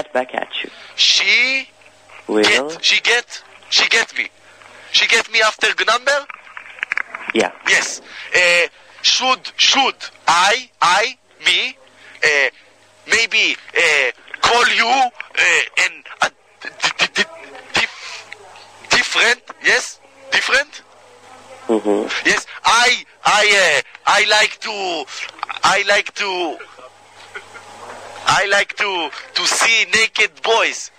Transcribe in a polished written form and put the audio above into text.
get back at you. She Will? get me. She get me after the number? Yeah. Yes. Should me, maybe call you and different? Yes, different. Mm-hmm. Yes, I like to see naked boys.